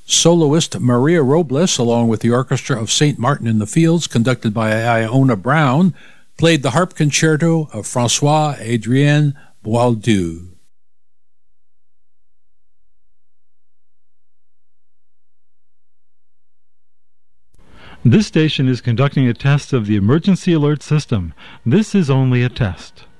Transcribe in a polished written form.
Soloist Maria Robles, along with the Orchestra of St. Martin in the Fields, conducted by Iona Brown, played the harp concerto of François-Adrien Boieldieu. This station is conducting a test of the emergency alert system. This is only a test.